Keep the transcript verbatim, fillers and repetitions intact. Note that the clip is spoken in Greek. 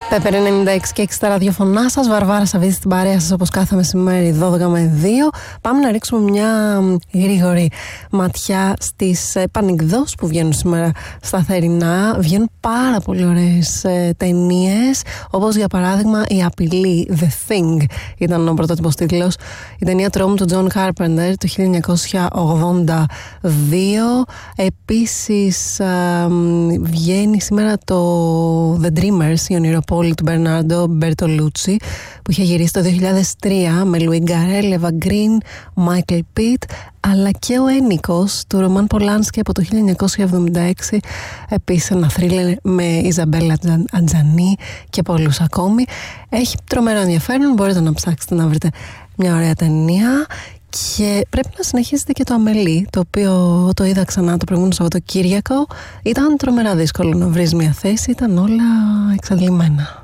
Πέπερ ενενήντα έξι και έξι τα ραδιοφωνά σας. Βαρβάρα Σαββίδη στην παρέα σας όπως κάθε μεσημέρι δώδεκα με δύο. Πάμε να ρίξουμε μια γρήγορη ματιά στις πανεκδόσεις που βγαίνουν σήμερα στα θερινά. Βγαίνουν πάρα πολύ ωραίες ε, ταινίες, όπως για παράδειγμα η Απειλή, The Thing ήταν ο πρωτότυπος τίτλος. Η ταινία τρόμου του John Carpenter το χίλια εννιακόσια ογδόντα δύο. Επίσης ε, βγαίνει σήμερα το The Dreamers, η ονειροπόλη του Μπερνάρντο Μπερτολούτσι, που είχε γυρίσει το δύο χιλιάδες τρία με Λουί Γκαρέλ, Εύα Γκριν, Μάικλ Πιτ, αλλά και ο Ένικος του Ρωμάν Πολάνσκι από το χίλια εννιακόσια εβδομήντα έξι. Επίσης ένα θρίλερ με Ιζαμπέλα Αντζανί και πολλούς ακόμη. Έχει τρομερό ενδιαφέρον, μπορείτε να ψάξετε να βρείτε μια ωραία ταινία. Και πρέπει να συνεχίσετε και το Αμελή, το οποίο το είδα ξανά το προηγούμενο Σαββατοκύριακο. Ήταν τρομερά δύσκολο να βρεις μια θέση, ήταν όλα εξαντλημένα.